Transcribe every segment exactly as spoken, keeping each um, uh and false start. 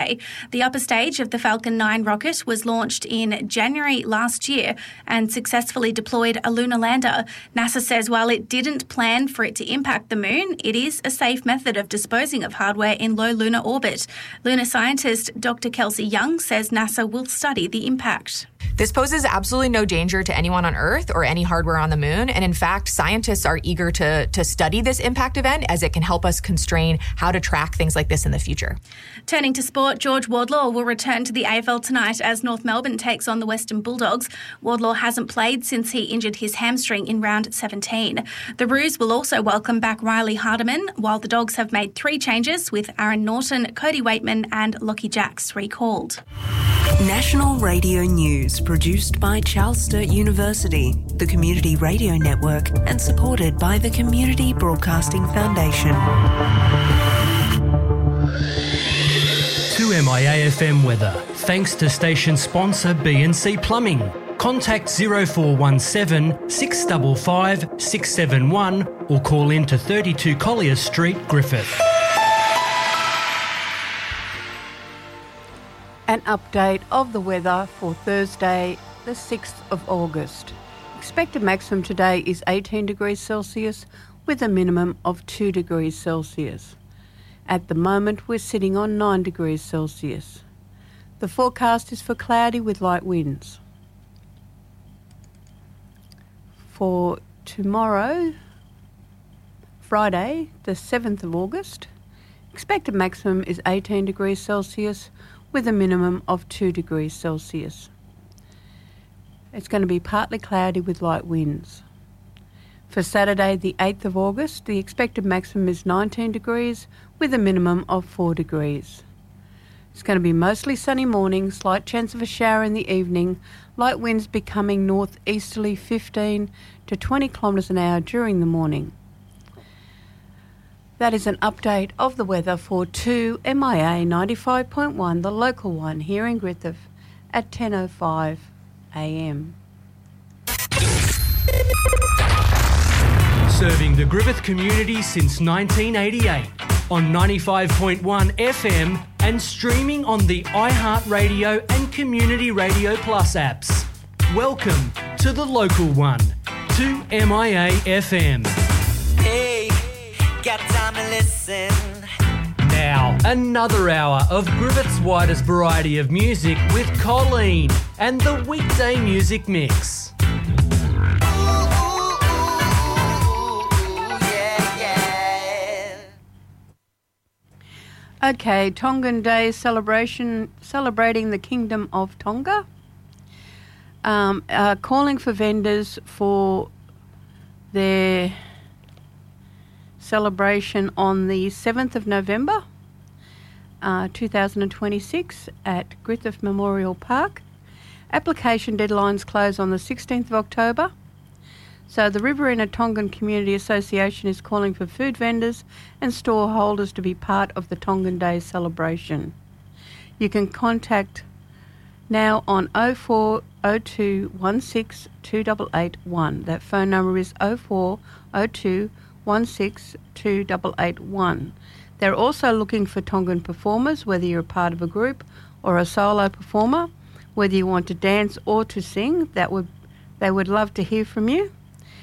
Thursday. The upper stage of the Falcon nine rocket was launched in January last year and successfully deployed a lunar lander. NASA says while it didn't plan for it to impact the moon, it is a safe method of disposing of hardware in low lunar orbit. Lunar scientist Doctor Kelsey Young says NASA will study the impact. This poses absolutely no danger to anyone on Earth or any hardware on the moon. And in fact, scientists are eager to, to study this impact event as it can help us constrain how to track things like this in the future. Turning to sport, George Wardlaw will return to the A F L tonight as North Melbourne takes on the Western Bulldogs. Wardlaw hasn't played since he injured his hamstring in round seventeen. The Roos will also welcome back Riley Hardiman, while the Dogs have made three changes with Aaron Norton, Cody Waitman and Lockie Jacks recalled. National Radio News, produced by Charles Sturt University, the Community Radio Network, and supported by the Community Broadcasting Foundation. To M I A F M weather, thanks to station sponsor B and C Plumbing. Contact zero four one seven, six five five, six seven one or call in to thirty-two Collier Street, Griffith. An update of the weather for Thursday, the sixth of August. Expected maximum today is eighteen degrees Celsius with a minimum of two degrees Celsius. At the moment, we're sitting on nine degrees Celsius. The forecast is for cloudy with light winds. For tomorrow, Friday, the seventh of August, expected maximum is eighteen degrees Celsius with a minimum of two degrees Celsius. It's going to be partly cloudy with light winds. For Saturday, the eighth of August, the expected maximum is nineteen degrees with a minimum of four degrees. It's going to be mostly sunny morning, slight chance of a shower in the evening, light winds becoming northeasterly fifteen to twenty kilometres an hour during the morning. That is an update of the weather for two M I A ninety-five point one, the local one here in Griffith at ten oh five a m. Serving the Griffith community since nineteen eighty-eight on ninety-five point one F M and streaming on the iHeartRadio and Community Radio Plus apps. Welcome to the local one, two M I A F M. Hey, got time to listen. Now, another hour of Griffith's widest variety of music with Colleen and the weekday music mix. Okay, Tongan Day celebration, celebrating the Kingdom of Tonga. Um, uh, calling for vendors for their celebration on the seventh of November, uh, two thousand twenty-six at Griffith Memorial Park. Application deadlines close on the sixteenth of October. So the Riverina Tongan Community Association is calling for food vendors and store holders to be part of the Tongan Day celebration. You can contact now on oh four oh two one six two eight eight one. That phone number is oh four oh two one six two eight eight one. They're also looking for Tongan performers, whether you're a part of a group or a solo performer, whether you want to dance or to sing. That would they would love to hear from you.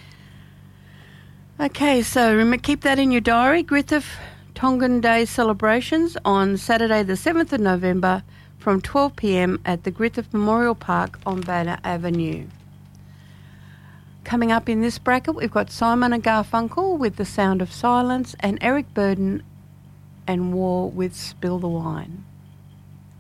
Okay, so remember, keep that in your diary. Griffith Tongan Day celebrations on Saturday the seventh of November from twelve p m at the Griffith Memorial Park on Banner Avenue. Coming up in this bracket, we've got Simon and Garfunkel with The Sound of Silence and Eric Burden and War with Spill the Wine.